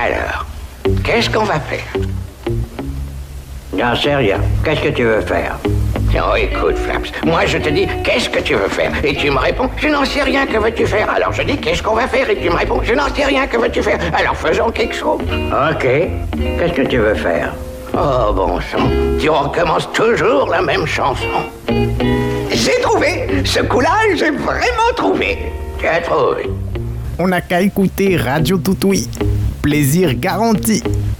Alors, qu'est-ce qu'on va faire? J'en sais rien. Qu'est-ce que tu veux faire? Oh, écoute, Flaps, moi je te dis, qu'est-ce que tu veux faire? Et tu me réponds, je n'en sais rien, que veux-tu faire? Alors je dis, qu'est-ce qu'on va faire? Et tu me réponds, je n'en sais rien, que veux-tu faire? Alors faisons quelque chose. Ok. Qu'est-ce que tu veux faire? Oh, bon sang, tu recommences toujours la même chanson. J'ai trouvé! Ce coup-là, j'ai vraiment trouvé! Tu as trouvé? On n'a qu'à écouter Radio Toutoui. Plaisir garanti.